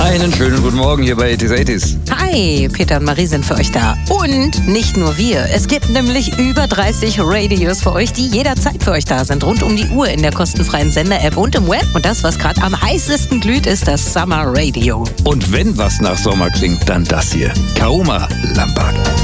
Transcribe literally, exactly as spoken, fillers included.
Einen schönen guten Morgen hier bei achtzig achtzig. Hi, Peter und Marie sind für euch da. Und nicht nur wir. Es gibt nämlich über dreißig Radios für euch, die jederzeit für euch da sind. Rund um die Uhr in der kostenfreien Sender-App und im Web. Und das, was gerade am heißesten glüht, ist das Summer Radio. Und wenn was nach Sommer klingt, dann das hier. Kauma Lampak.